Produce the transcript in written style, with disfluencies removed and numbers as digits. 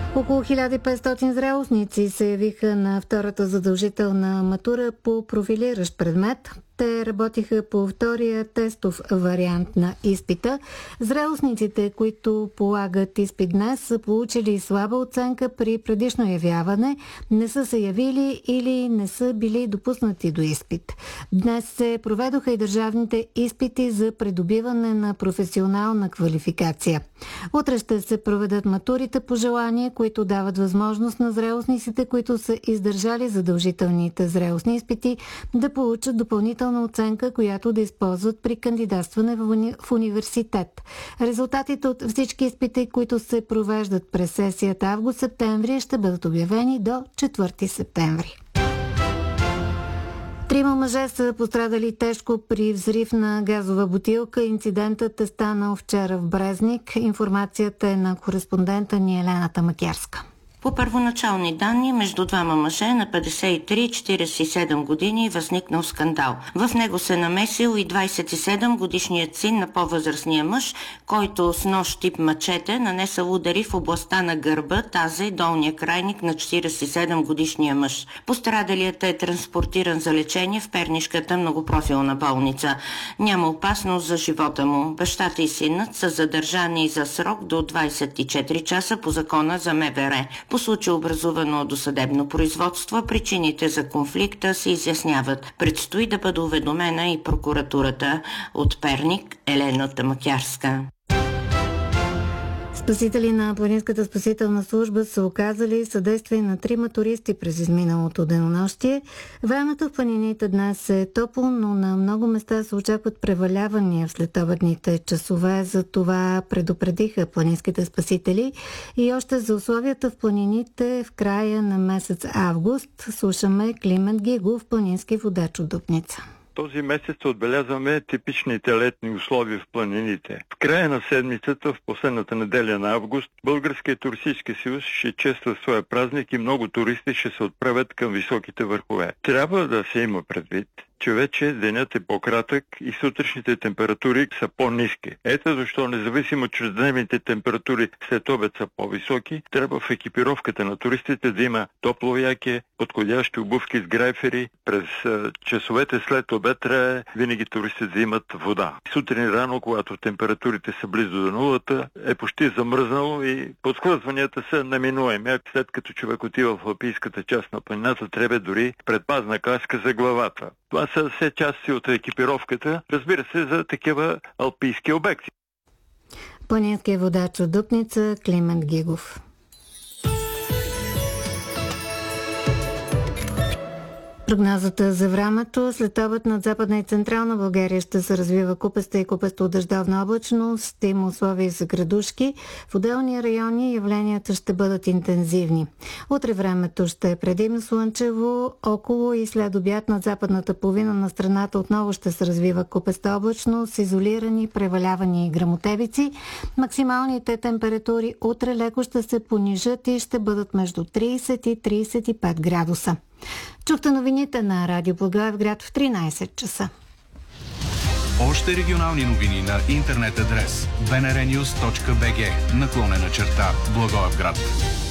Около 1500 зрелостници се явиха на втората задължителна матура по профилиращ предмет. Те работиха по втория тестов вариант на изпита. Зрелостниците, които полагат изпит днес, са получили слаба оценка при предишно явяване, не са се явили или не са били допуснати до изпит. Днес се проведоха и държавните изпити за придобиване на професионална квалификация. Утре ще се проведат матурите по желание, които дават възможност на зрелостниците, които са издържали задължителните зрелостни изпити, да получат допълнителна оценка, която да използват при кандидатстване в университет. Резултатите от всички изпити, които се провеждат през сесията август-септември, ще бъдат обявени до 4 септември. 3 мъже са пострадали тежко при взрив на газова бутилка. Инцидентът е станал вчера в Брезник. Информацията е на кореспондента ни Елена Тамакярска. По първоначални данни, между двама мъже на 53 и 47 години възникнал скандал. В него се намесил и 27 годишният син на по-възрастния мъж, който с нож тип мачете нанесъл удари в областта на гърба, таза и долния крайник на 47 годишния мъж. Пострадалият е транспортиран за лечение в Пернишката многопрофилна болница. Няма опасност за живота му. Бащата и синът са задържани за срок до 24 часа по закона за МВР. По случай образувано досъдебно производство, причините за конфликта се изясняват. Предстои да бъде уведомена и прокуратурата. От Перник, Елена Тамакярска. Спасители на Планинската спасителна служба са оказали съдействие на 3 туристи през изминалото денонощие. Времето в планините днес е топло, но на много места се очакват превалявания в следобедните часове. За това предупредиха планинските спасители и още за условията в планините в края на месец август. Слушаме Климент Гигов, планински водач от Дупница. Този месец отбелязваме типичните летни условия в планините. В края на седмицата, в последната неделя на август, Българският туристически съюз ще чества своя празник и много туристи ще се отправят към високите върхове. Трябва да се има предвид, че вече денят е по-кратък и сутрешните температури са по-ниски. Ето защо, независимо, че дневните температури след обед са по-високи, трябва в екипировката на туристите да има топло яке, подходящи обувки с грайфери. През часовете след обед трябва винаги туристите да имат вода. Сутрин рано, когато температурите са близо до нулата, е почти замръзнало и подхлъзванията са неминуеми. След като човек отива в алпийската част на планината, трябва дори предпазна каска за главата. Това са все части от екипировката, разбира се, за такива алпийски обекти. Планинският водач от Дупница Климент Гигов. Прогнозата за времето: след обед над Западна и Централна България ще се развива купеста и купесто дъждовна облачност. Има условия за градушки. В отделни райони явленията ще бъдат интензивни. Утре времето ще е предимно слънчево. Около и след обяд над западната половина на страната отново ще се развива купеста облачност с изолирани превалявания и гръмотевици. Максималните температури утре леко ще се понижат и ще бъдат между 30 и 35 градуса. Чухте новините на Радио Благоевград в 13 часа. Още регионални новини на интернет адрес bnrnews.bg /Благоевград.